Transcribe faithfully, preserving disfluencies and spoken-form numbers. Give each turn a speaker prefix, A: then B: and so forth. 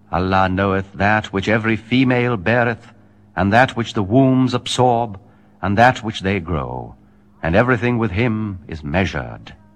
A: Allah knoweth that which every female beareth, and that which the wombs absorb, and that which they grow, and everything with him is measured.